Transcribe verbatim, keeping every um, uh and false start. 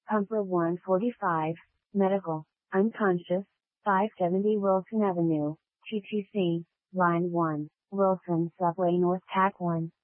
Pumper one forty-five, Medical, unconscious, five seventy Wilson Avenue, T T C, Line one, Wilson Subway North Tack one.